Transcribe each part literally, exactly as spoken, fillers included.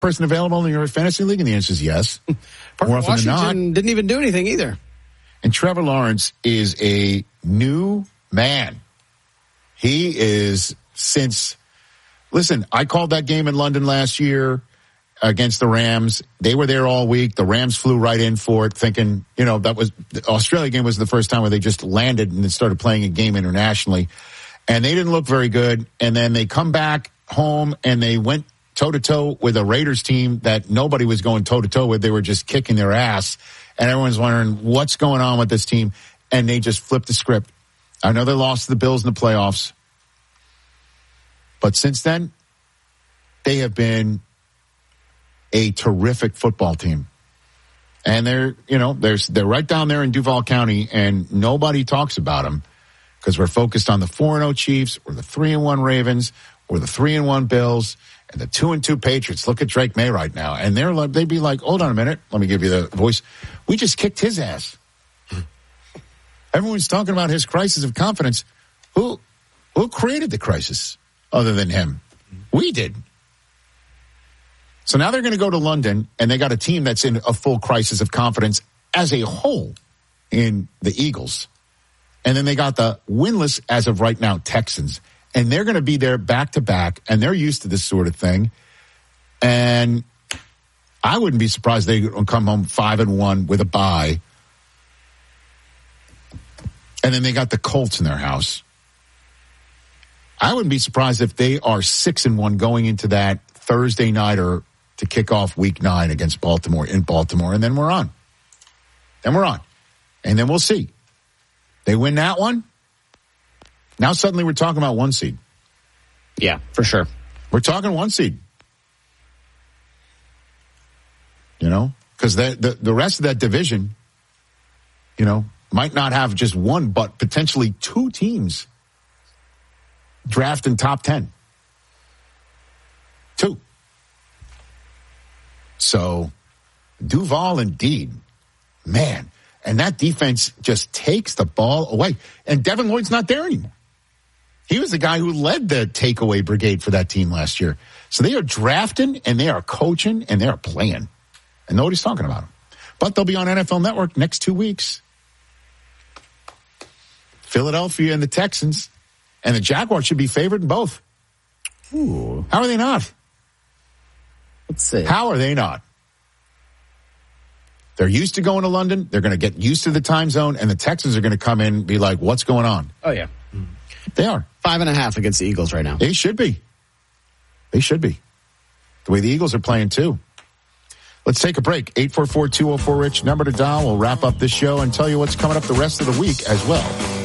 person available in your fantasy league? And the answer is yes. More often Washington than not. Didn't even do anything either. And Trevor Lawrence is a new man. He is since, listen, I called that game in London last year against the Rams. They were there all week. The Rams flew right in for it, thinking, you know, that was, the Australia game was the first time where they just landed and then started playing a game internationally. And they didn't look very good. And then they come back home and they went toe-to-toe with a Raiders team that nobody was going toe-to-toe with. They were just kicking their ass. And everyone's wondering what's going on with this team. And they just flipped the script. I know they lost to the Bills in the playoffs. But since then, they have been a terrific football team. And they're, you know, they're, they're right down there in Duval County, and nobody talks about them because we're focused on the four and oh Chiefs or the three and one Ravens or the three and one Bills and the two and two Patriots. Look at Drake May right now. And they're like, they'd be like, hold on a minute. Let me give you the voice. We just kicked his ass. Everyone's talking about his crisis of confidence. Who, who created the crisis other than him? We did. So now they're going to go to London, and they got a team that's in a full crisis of confidence as a whole in the Eagles. And then they got the winless, as of right now, Texans. And they're going to be there back-to-back, and they're used to this sort of thing. And I wouldn't be surprised they would come home five and one with a bye. And then they got the Colts in their house. I wouldn't be surprised if they are six and one going into that Thursday nighter to kick off week nine against Baltimore in Baltimore. And then we're on. Then we're on. And then we'll see. They win that one. Now suddenly we're talking about one seed. Yeah, for sure. We're talking one seed. You know, because the, the, the rest of that division, you know, might not have just one, but potentially two teams drafting top ten. Two. So, Duval indeed. Man. And that defense just takes the ball away. And Devin Lloyd's not there anymore. He was the guy who led the takeaway brigade for that team last year. So they are drafting, and they are coaching, and they are playing. And nobody's talking about them. But they'll be on N F L Network next two weeks. Philadelphia and the Texans. And the Jaguars should be favored in both. Ooh. How are they not? Let's see. How are they not? They're used to going to London. They're going to get used to the time zone, and the Texans are going to come in and be like, what's going on? Oh, yeah. They are. Five and a half against the Eagles right now. They should be. They should be. The way the Eagles are playing, too. Let's take a break. eight four four, two oh four, RICH, number to dial. We'll wrap up this show and tell you what's coming up the rest of the week as well.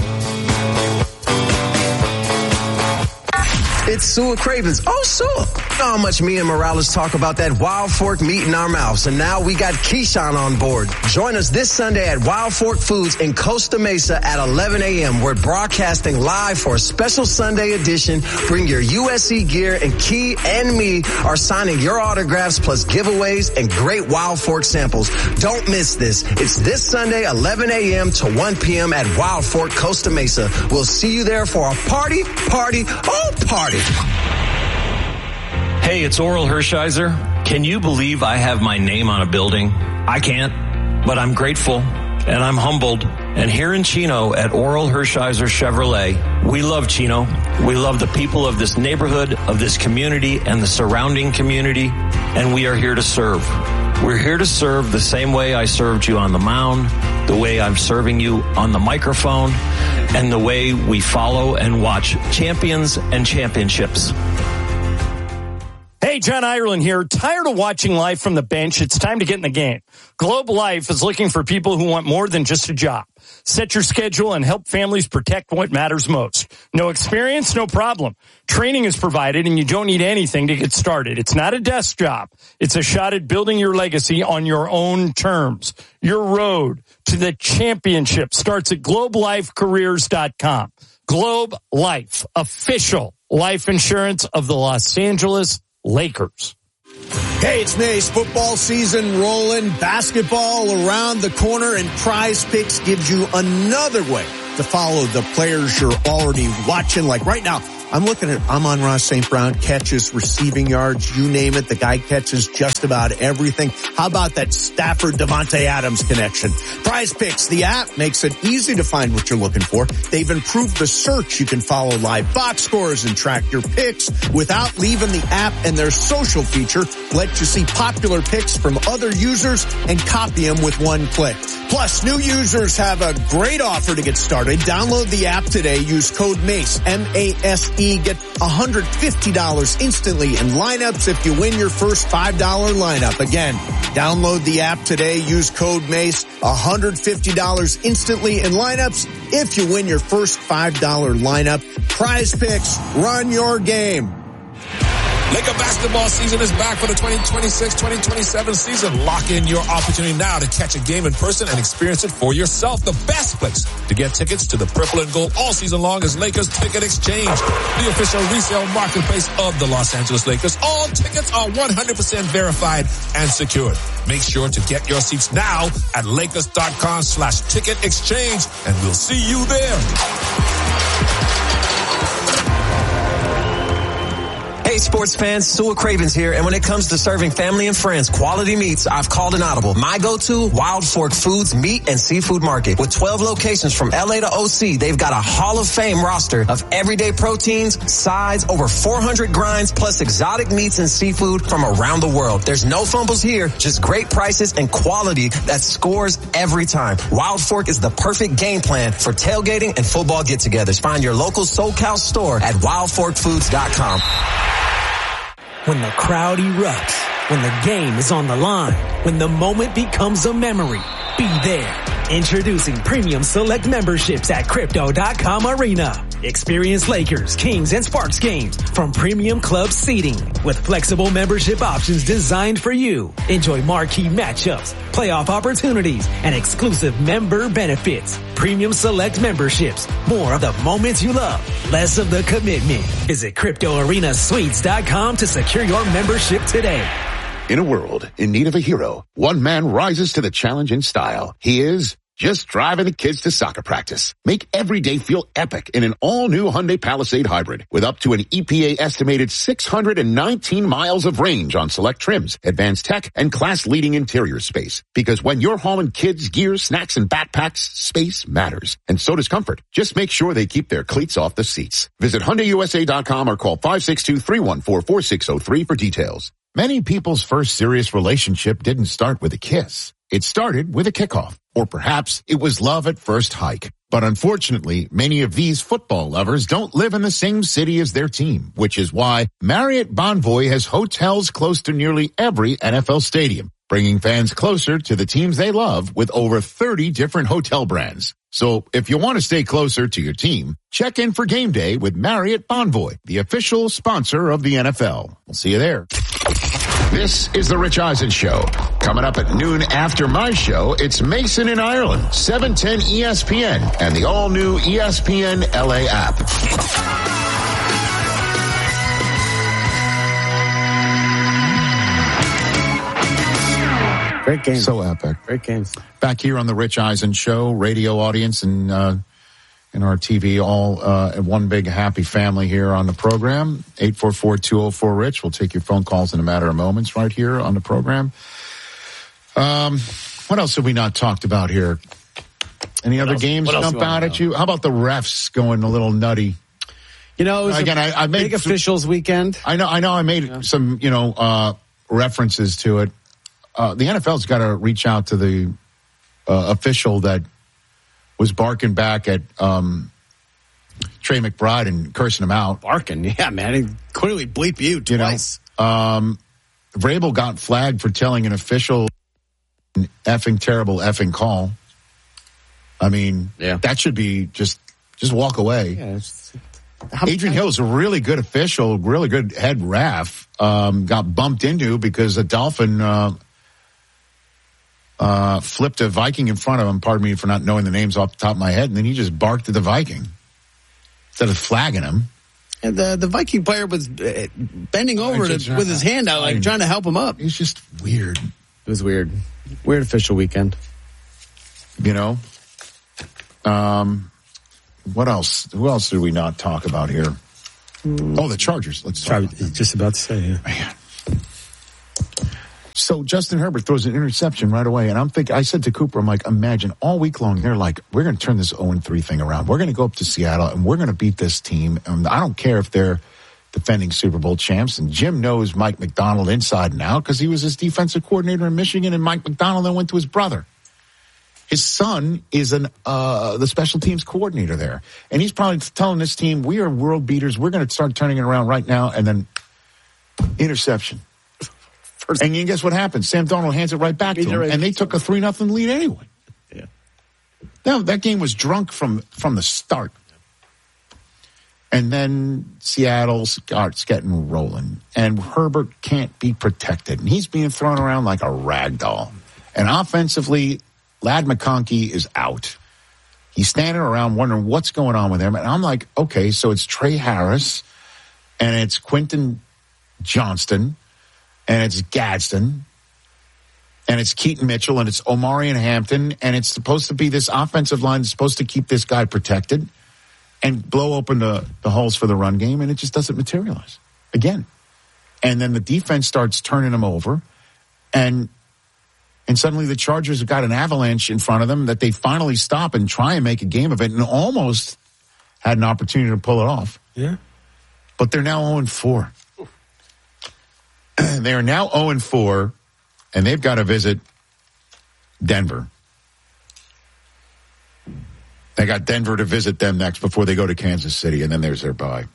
It's Sua Cravens. Oh, Sua. How much me and Morales talk about that Wild Fork meat in our mouths. And now we got Keyshawn on board. Join us this Sunday at Wild Fork Foods in Costa Mesa at eleven a.m. We're broadcasting live for a special Sunday edition. Bring your U S C gear, and Key and me are signing your autographs plus giveaways and great Wild Fork samples. Don't miss this. It's this Sunday, eleven a.m. to one p.m. at Wild Fork, Costa Mesa. We'll see you there for a party, party, oh, party. Hey, it's Oral Hershiser. Can you believe I have my name on a building? I can't, but I'm grateful and I'm humbled. And here in Chino at Oral Hershiser Chevrolet, we love Chino. We love the people of this neighborhood, of this community, and the surrounding community, and we are here to serve. We're here to serve the same way I served you on the mound, the way I'm serving you on the microphone, and the way we follow and watch champions and championships. Hey, John Ireland here. Tired of watching life from the bench? It's time to get in the game. Globe Life is looking for people who want more than just a job. Set your schedule and help families protect what matters most. No experience? No problem. Training is provided and you don't need anything to get started. It's not a desk job. It's a shot at building your legacy on your own terms. Your road to the championship starts at globe life careers dot com. Globe Life, official life insurance of the Los Angeles Lakers. Hey, it's Nace. Football season rolling, basketball around the corner, and Prize Picks gives you another way to follow the players you're already watching. Like right now, I'm looking at Amon-Ra Saint Brown catches, receiving yards, you name it. The guy catches just about everything. How about that Stafford Devontae Adams connection? Prize Picks, the app, makes it easy to find what you're looking for. They've improved the search. You can follow live box scores and track your picks without leaving the app, and their social feature lets you see popular picks from other users and copy them with one click. Plus, new users have a great offer to get started. Download the app today. Use code MACE, M A S E. Get one hundred fifty dollars instantly in lineups if you win your first five dollar lineup. Again, download the app today. Use code MACE, one hundred fifty dollars instantly in lineups if you win your first five dollar lineup. Prize Picks, run your game. Laker basketball season is back for the twenty twenty-six twenty twenty-seven season. Lock in your opportunity now to catch a game in person and experience it for yourself. The best place to get tickets to the purple and gold all season long is Lakers Ticket Exchange, the official resale marketplace of the Los Angeles Lakers. All tickets are one hundred percent verified and secured. Make sure to get your seats now at Lakers.com slash ticket exchange, and we'll see you there. Hey, sports fans, Sewell Cravens here, and when it comes to serving family and friends quality meats, I've called an audible. My go-to, Wild Fork Foods Meat and Seafood Market. With twelve locations from L A to O C, they've got a Hall of Fame roster of everyday proteins, sides, over four hundred grinds, plus exotic meats and seafood from around the world. There's no fumbles here, just great prices and quality that scores every time. Wild Fork is the perfect game plan for tailgating and football get-togethers. Find your local SoCal store at wild fork foods dot com. When the crowd erupts, when the game is on the line, when the moment becomes a memory, be there. Introducing Premium Select memberships at Crypto dot com Arena. Experience Lakers, Kings, and Sparks games from Premium Club seating with flexible membership options designed for you. Enjoy marquee matchups, playoff opportunities, and exclusive member benefits. Premium Select memberships. More of the moments you love, less of the commitment. Visit Crypto Arena Suites dot com to secure your membership today. In a world in need of a hero, one man rises to the challenge in style. He is just driving the kids to soccer practice. Make every day feel epic in an all-new Hyundai Palisade Hybrid with up to an E P A-estimated six hundred nineteen miles of range on select trims, advanced tech, and class-leading interior space. Because when you're hauling kids, gear, snacks, and backpacks, space matters. And so does comfort. Just make sure they keep their cleats off the seats. Visit Hyundai U S A dot com or call five six two, three one four, four six zero three for details. Many people's first serious relationship didn't start with a kiss. It started with a kickoff. Or perhaps it was love at first hike. But unfortunately, many of these football lovers don't live in the same city as their team, which is why Marriott Bonvoy has hotels close to nearly every N F L stadium, bringing fans closer to the teams they love with over thirty different hotel brands. So if you want to stay closer to your team, check in for game day with Marriott Bonvoy, the official sponsor of the N F L. We'll see you there. This is the Rich Eisen Show. Coming up at noon after my show, it's Mason in Ireland, seven ten E S P N, and the all-new E S P N L A app. Great game. So epic. Great games. Back here on the Rich Eisen Show, radio audience and uh, and our T V, all uh, one big happy family here on the program. eight four four, two oh four, RICH. We'll take your phone calls in a matter of moments right here on the program. Um, what else have we not talked about here? Any what other else? games jump out at you? How about the refs going a little nutty? You know, it was again, a I, I made big some, officials weekend. I know, I know. I made yeah. some, you know, uh, references to it. Uh, the N F L's got to reach out to the uh, official that was barking back at um, Trey McBride and cursing him out. Barking, yeah, man. He clearly bleep you twice. You know, um, Vrabel got flagged for telling an official an effing terrible effing call. I mean, yeah. that should be just just walk away. Yeah, Adrian Hill is a really good official, really good head ref. Um, got bumped into because a Dolphin uh, uh, flipped a Viking in front of him. Pardon me for not knowing the names off the top of my head. And then he just barked at the Viking instead of flagging him. And the the Viking player was bending over just, to, with his hand out, like I, trying to help him up. It's just weird. It was weird. Weird official weekend. You know? Um, what else? Who else did we not talk about here? Oh, the Chargers. Let's talk about that. Just about to say, yeah. Man. So Justin Herbert throws an interception right away, and I'm thinking, I said to Cooper, I'm like, imagine all week long, they're like, we're going to turn this oh and three thing around. We're going to go up to Seattle, and we're going to beat this team. And I don't care if they're defending Super Bowl champs. And Jim knows Mike McDonald inside and out because he was his defensive coordinator in Michigan, and Mike McDonald then went to his brother. His son is an uh, the special teams coordinator there. And he's probably telling this team, we are world beaters. We're going to start turning it around right now. And then interception. First, and you guess what happened? Sam Darnold hands it right back to him. And they took a three nothing lead anyway. Yeah. Now, that game was drunk from, from the start. And then Seattle starts getting rolling. And Herbert can't be protected. And he's being thrown around like a rag doll. And offensively, Ladd McConkey is out. He's standing around wondering what's going on with him. And I'm like, okay, so it's Trey Harris, and it's Quentin Johnston, and it's Gadsden, and it's Keaton Mitchell, and it's Omarion Hampton, and it's supposed to be this offensive line that's supposed to keep this guy protected and blow open the, the holes for the run game, and it just doesn't materialize again. And then the defense starts turning them over, and And suddenly the Chargers have got an avalanche in front of them that they finally stop and try and make a game of it, and almost had an opportunity to pull it off. Yeah. But they're now oh and four. They are now oh and four, and they've got to visit Denver. They got Denver to visit them next before they go to Kansas City, and then there's their bye.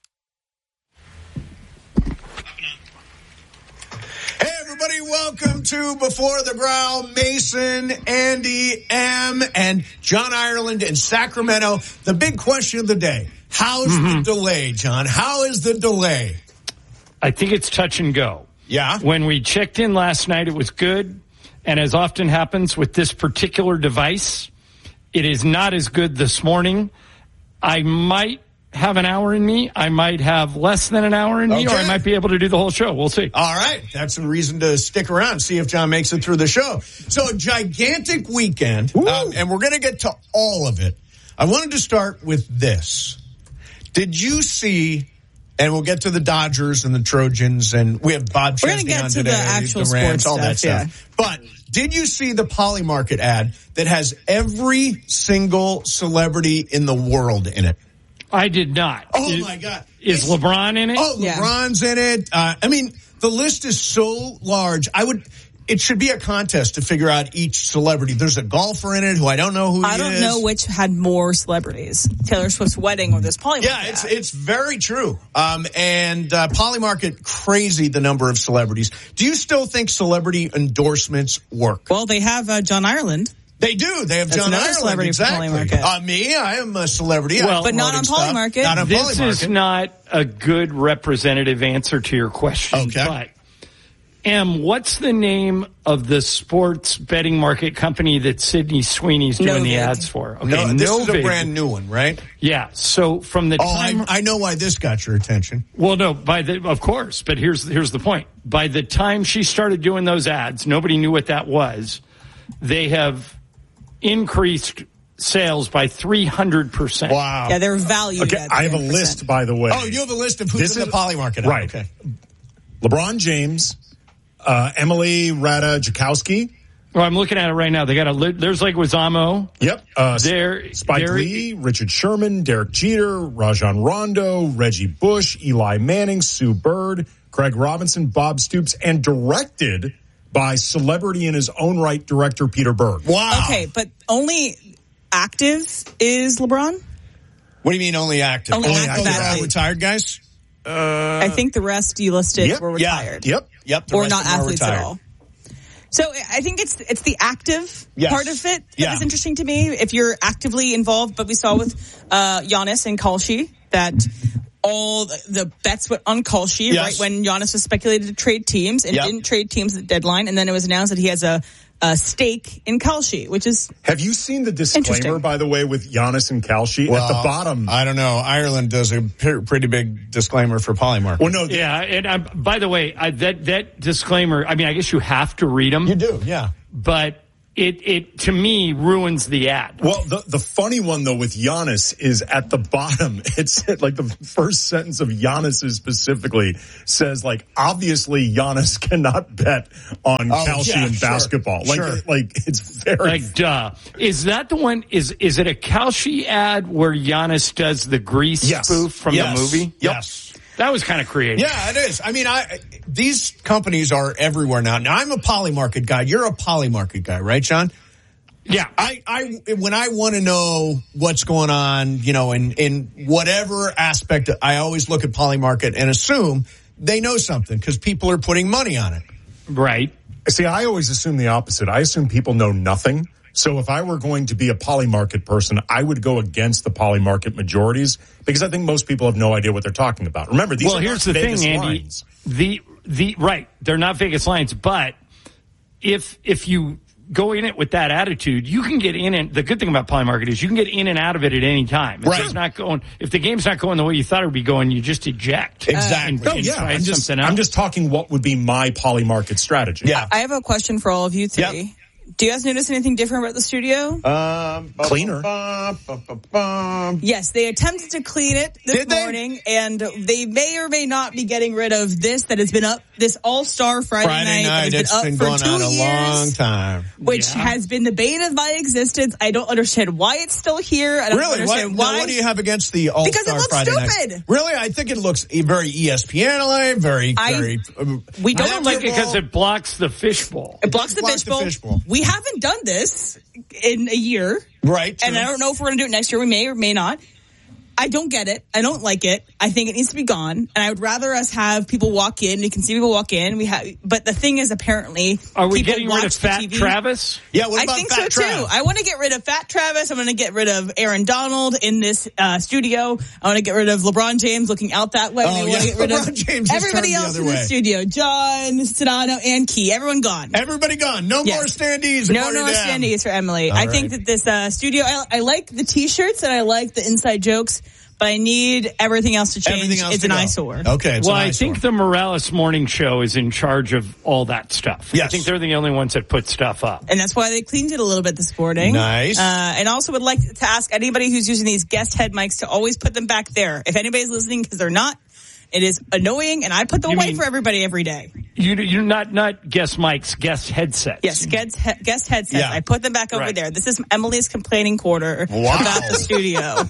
Welcome to Before the Growl, Mason, Andy, M, and John Ireland in Sacramento. The big question of the day, how's mm-hmm. the delay, John? How is the delay? I think it's touch and go. Yeah? When we checked in last night, it was good. And as often happens with this particular device, it is not as good this morning. I might have an hour in me. I might have less than an hour in me, okay. Or I might be able to do the whole show. We'll see. All right. That's a reason to stick around, see if John makes it through the show. So a gigantic weekend, um, and we're going to get to all of it. I wanted to start with this. Did you see, and we'll get to the Dodgers and the Trojans, and we have Bob Chesney on today, the, actual the Rams, all stuff, that stuff. Yeah. But did you see the Polymarket ad that has every single celebrity in the world in it? I did not. Oh, is, my God. Is it's, LeBron in it? Oh, yeah. LeBron's in it. Uh, I mean, the list is so large. I would. It should be a contest to figure out each celebrity. There's a golfer in it who I don't know who he is. I don't know which had more celebrities. Taylor Swift's wedding or this Polymarket Yeah, it's ad. it's very true. Um, and uh, Polymarket, crazy the number of celebrities. Do you still think celebrity endorsements work? Well, they have uh, John Ireland. They do. They have That's John another Ireland. Celebrity exactly. for Polymarket. Uh, me, I am a celebrity. Well, but not on Polymarket. Not on this Polymarket. is not a good representative answer to your question. Okay. But, Em, what's the name of the sports betting market company that Sydney Sweeney's doing Novid. the ads for? Okay, no, this Novid. is a brand new one, right? Yeah. So from the Oh, time, I, I know why this got your attention. well, no, by the of course, but here's here's the point. By the time she started doing those ads, nobody knew what that was. They have increased sales by three hundred percent. Wow. Yeah, they're valued. Okay, at I have a ten percent. list, by the way. Oh, you have a list of who's This in is- the Polymarket. Right. Okay. LeBron James, uh, Emily Ratajkowski. Well, I'm looking at it right now. They got a li- there's like Wazamo. Yep. Uh, There, Spike there- Lee, Richard Sherman, Derek Jeter, Rajon Rondo, Reggie Bush, Eli Manning, Sue Bird, Craig Robinson, Bob Stoops, and directed by celebrity in his own right director Peter Berg. Wow. Okay, but only active is LeBron? What do you mean only active? Only active Oh, they're all athlete. retired guys? Uh, I think the rest you listed Yep. were retired. Yeah. Yep. Yep. The Or rest not of them are athletes retired. at all. So I think it's it's the active Yes. part of it that Yeah. is interesting to me. If you're actively involved, but we saw with uh, Giannis and Kalshi that all the, the bets went on Kalshi Yes. right when Giannis was speculated to trade teams and Yep. didn't trade teams at the deadline, and then it was announced that he has a, a stake in Kalshi, which is Have you seen the disclaimer, Interesting. by the way, with Giannis and Kalshi Well, at the bottom? I don't know. Ireland does a p- pretty big disclaimer for Polymarket. Well, no, the- Yeah, and I, by the way, I, that that disclaimer. I mean, I guess you have to read them. You do, yeah. But it, it to me ruins the ad. Well, the, the funny one, though, with Giannis is at the bottom. It's like the first sentence of Giannis specifically says, like, obviously Giannis cannot bet on Oh, calcium yeah, sure, basketball. Like, sure. like it's very. Like, duh. Is that the one? Is is it a Kalshi ad where Giannis does the grease Yes. spoof from Yes. the movie? Yes. That was kind of creative. Yeah, it is. I mean, I these companies are everywhere now. Now, I'm a Polymarket guy. You're a Polymarket guy, right, John? Yeah. I, I when I want to know what's going on, you know, in, in whatever aspect, I always look at Polymarket and assume they know something because people are putting money on it. Right. See, I always assume the opposite. I assume people know nothing. So if I were going to be a Polymarket person, I would go against the Polymarket majorities because I think most people have no idea what they're talking about. Remember, these well, are here's not the Vegas thing, Andy. lines. The the right, they're not Vegas lines, but if if you go in it with that attitude, you can get in and the good thing about Polymarket is you can get in and out of it at any time. If Right. it's not going if the game's not going the way you thought it would be going, you just eject. Exactly. And, Oh, and yeah, try I'm just, something else. I'm just talking what would be my Polymarket strategy. Yeah. I have a question for all of you three. Yep. Do you guys notice anything different about the studio? Um, Cleaner. bum, bum, bum, bum. Yes, they attempted to clean it this Did they? morning, and they may or may not be getting rid of this that has been up, this All-Star Friday, Friday night, night, that it's has been been up going for two on a years, long time. which Yeah. has been the bane of my existence. I don't understand why it's still here. I don't Really? What, understand now, why. what do you have against the All-Star Because it looks Friday stupid. night? Really? I think it looks very E S P N-like, very, I- very... Um, we I don't don't like it because it blocks the fishbowl. It blocks the blocks the fishbowl. fishbowl. We haven't done this in a year. Right. And true. I don't know if we're going to do it next year. We may or may not. I don't get it. I don't like it. I think it needs to be gone. And I would rather us have people walk in. You can see people walk in. We have, but the thing is, apparently, Are we people getting rid of watch the Fat T V. Travis? Yeah, what I about think Fat so Trav? too. I want to get rid of Fat Travis. I'm going to get rid of Aaron Donald in this uh, studio. I want to get rid of LeBron James looking out that way. Oh, I want yeah. to get rid LeBron of James has everybody turned the else other in the way. studio. John, Sedano, and Key. Everyone gone. Everybody gone. No Yes. more standees. No, according no to them. standees for Emily. All I right. think that this uh, studio, I, I like the T-shirts and I like the inside jokes, but I need everything else to change. Everything else It's to an go. eyesore. Okay, it's Well, an I eyesore. think the Morales Morning Show is in charge of all that stuff. I Yes. think they're the only ones that put stuff up. And that's why they cleaned it a little bit this morning. Nice. Uh, and also would like to ask anybody who's using these guest head mics to always put them back there. If anybody's listening, because they're not, it is annoying, and I put them You away mean- for everybody every day. You you're not not guest mics, guest headsets. Yes, guest, he- guest headsets. Yeah. I put them back over Right. there. This is Emily's complaining quarter Wow. about the studio.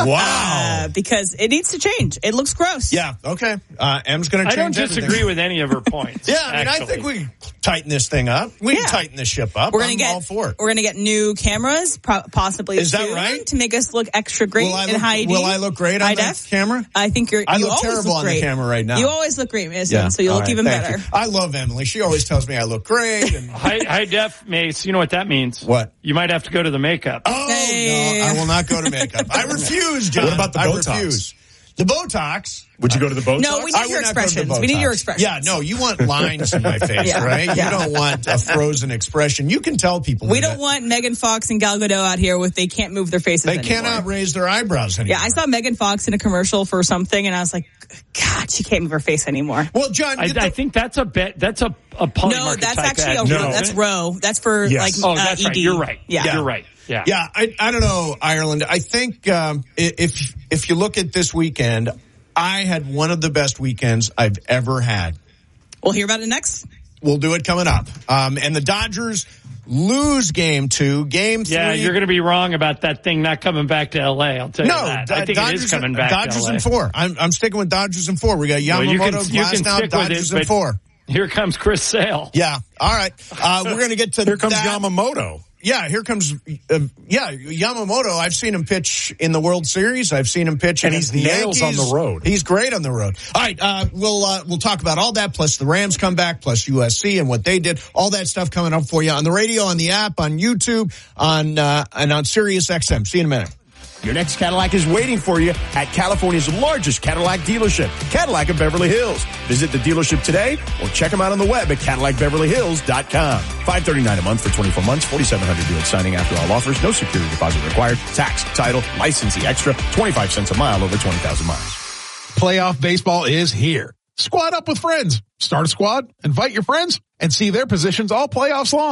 Wow. Uh, because it needs to change. It looks gross. Yeah, okay. Uh, M's going to I change don't disagree everything. with any of her points. Yeah, I mean, actually. I think we tighten this thing up. We Yeah. can tighten this ship up. We're gonna I'm get all for it. we're gonna get new cameras, pro- possibly. Is that soon, right? To make us look extra great Will I in look- high will D, I look great on high the def. camera? I think you're. I you look always terrible look on the great. camera right now. You always look great, Mason. So you all look right, even thank better. you. I love Emily. She always tells me I look great. And High, high def, Mace, you know what that means? What? You might have to go to the makeup. oh Hey. no, I will not go to makeup. I refuse, John. What about the I Botox? refuse. The Botox. Would you go to the Botox? No, we I need your would not go to the expressions. We need your Botox. expressions. Yeah, no, you want lines in my face, Yeah. right? Yeah. You don't want a frozen expression. You can tell people. We that don't want Megan Fox and Gal Gadot out here with they can't move their faces. They anymore. cannot raise their eyebrows anymore. Yeah, I saw Megan Fox in a commercial for something, and I was like, God, she can't move her face anymore. Well, John, I, get the- I think that's a bet. That's a a Polymarket No, that's type actually a ad. row. No. That's row. That's for Yes. like Oh, uh, that's E D. right. You're right. Yeah. You're right. Yeah. Yeah, I, I don't know, Ireland. I think um, i- if if you look at this weekend, I had one of the best weekends I've ever had. We'll hear about it next. We'll do it coming up. Um, and the Dodgers lose game two, game three. Yeah, you're going to be wrong about that thing not coming back to L A. I'll tell no, you that. Do- I think Dodgers, it is coming back Dodgers to L A. in four. I'm, I'm sticking with Dodgers in four. We got Well, you can, Yamamoto's you last can out, stick with Dodgers it, in but four. here comes Chris Sale. Yeah, all right. Uh, we're going to get to Here comes that. Yamamoto. Yeah, here comes, uh, yeah, Yamamoto. I've seen him pitch in the World Series. I've seen him pitch And against he's the nails Yankees. on the road. He's great on the road. All right, uh, we'll uh, we'll talk about all that, plus the Rams come back, plus U S C and what they did. All that stuff coming up for you on the radio, on the app, on YouTube, on uh, and on Sirius X M. See you in a minute. Your next Cadillac is waiting for you at California's largest Cadillac dealership, Cadillac of Beverly Hills. Visit the dealership today or check them out on the web at Cadillac Beverly Hills dot com. five thirty-nine a month for twenty-four months, forty-seven hundred due at signing after all offers, no security deposit required, tax, title, licensing extra, twenty-five cents a mile over twenty thousand miles. Playoff baseball is here. Squad up with friends. Start a squad, invite your friends, and see their positions all playoffs long.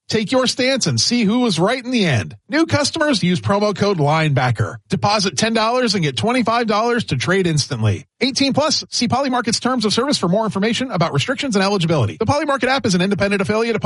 Take your stance and see who was right in the end. New customers use promo code LINEBACKER. Deposit ten dollars and get twenty-five dollars to trade instantly. eighteen plus. See Polymarket's terms of service for more information about restrictions and eligibility. The Polymarket app is an independent affiliate of